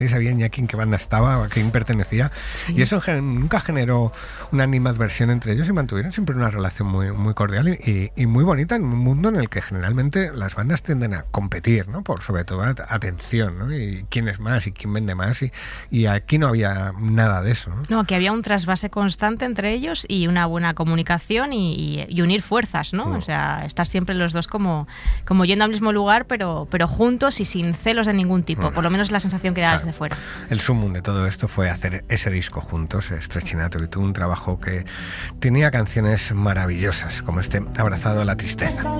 sabía ni a quién, qué banda estaba o a quién pertenecía, sí. Y eso nunca generó una animadversión entre ellos y mantuvieron siempre una relación muy, muy cordial y muy bonita en un mundo en el que generalmente las bandas tienden a competir, ¿no? Por sobre todo atención, ¿no? Y quién es más y quién vende más y aquí no había nada de eso, ¿no? No, que había un trasvase constante entre ellos y una buena comunicación y unir fuerzas, ¿no? O sea, estar siempre los dos como yendo al mismo lugar, pero juntos y sin celos de ningún tipo, por lo menos la sensación que da desde fuera. El sumum de todo esto fue hacer ese disco juntos, Stretchinato y tú, un trabajo que tenía canciones maravillosas, como Abrazado a la tristeza.